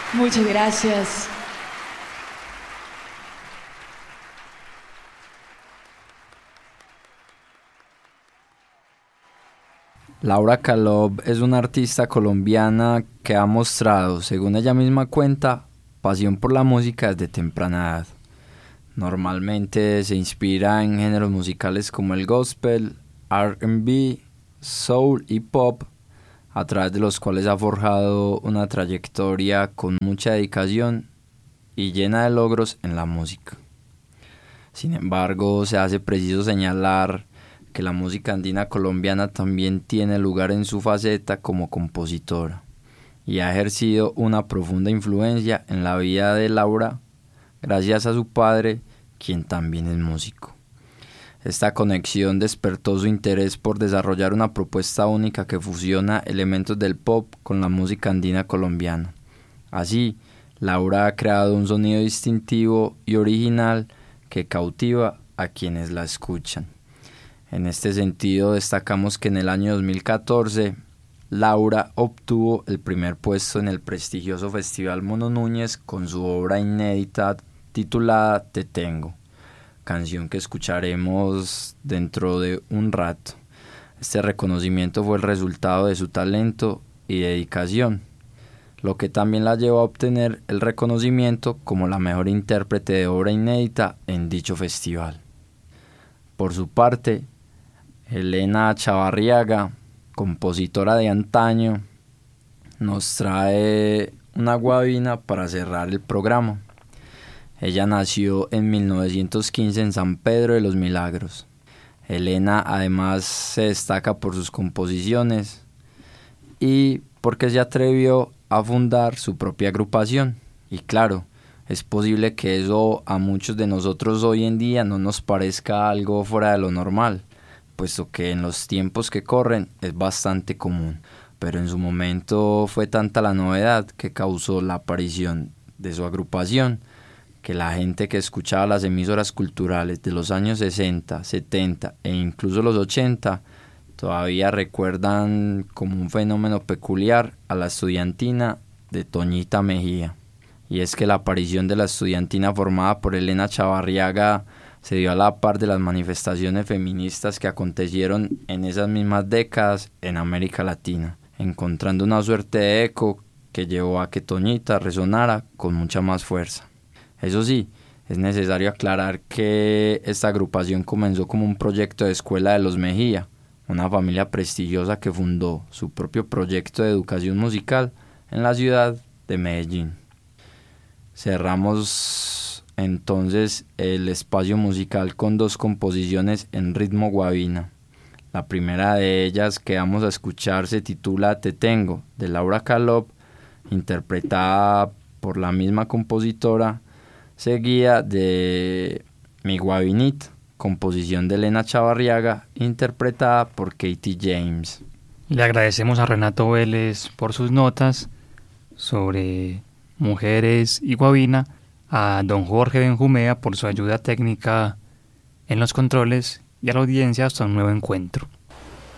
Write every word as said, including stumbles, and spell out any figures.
Muchas gracias. Laura Kalov es una artista colombiana que ha mostrado, según ella misma cuenta, pasión por la música desde temprana edad. Normalmente se inspira en géneros musicales como el gospel, R and B, soul y pop, a través de los cuales ha forjado una trayectoria con mucha dedicación y llena de logros en la música. Sin embargo, se hace preciso señalar que la música andina colombiana también tiene lugar en su faceta como compositora y ha ejercido una profunda influencia en la vida de Laura gracias a su padre, quien también es músico. Esta conexión despertó su interés por desarrollar una propuesta única que fusiona elementos del pop con la música andina colombiana. Así, Laura ha creado un sonido distintivo y original que cautiva a quienes la escuchan. En este sentido, destacamos que en el año dos mil catorce, Laura obtuvo el primer puesto en el prestigioso Festival Mono Núñez con su obra inédita titulada Te Tengo, canción que escucharemos dentro de un rato. Este reconocimiento fue el resultado de su talento y dedicación, lo que también la llevó a obtener el reconocimiento como la mejor intérprete de obra inédita en dicho festival. Por su parte, Elena Chavarriaga, compositora de antaño, nos trae una guabina para cerrar el programa. Ella nació en mil novecientos quince en San Pedro de los Milagros. Elena además se destaca por sus composiciones y porque se atrevió a fundar su propia agrupación. Y claro, es posible que eso a muchos de nosotros hoy en día no nos parezca algo fuera de lo normal, puesto que en los tiempos que corren es bastante común. Pero en su momento fue tanta la novedad que causó la aparición de su agrupación, que la gente que escuchaba las emisoras culturales de los años sesenta, setenta e incluso los ochenta todavía recuerdan como un fenómeno peculiar a la estudiantina de Toñita Mejía. Y es que la aparición de la estudiantina formada por Elena Chavarriaga se dio a la par de las manifestaciones feministas que acontecieron en esas mismas décadas en América Latina, encontrando una suerte de eco que llevó a que Toñita resonara con mucha más fuerza. Eso sí, es necesario aclarar que esta agrupación comenzó como un proyecto de escuela de los Mejía, una familia prestigiosa que fundó su propio proyecto de educación musical en la ciudad de Medellín. Cerramos entonces el espacio musical con dos composiciones en ritmo guabina. La primera de ellas que vamos a escuchar se titula Te Tengo, de Laura Kalov, interpretada por la misma compositora, seguida de Mi Guabinita, composición de Elena Chavarriaga, interpretada por Katie James. Le agradecemos a Renato Vélez por sus notas sobre mujeres y guabina, a don Jorge Benjumea por su ayuda técnica en los controles y a la audiencia hasta un nuevo encuentro.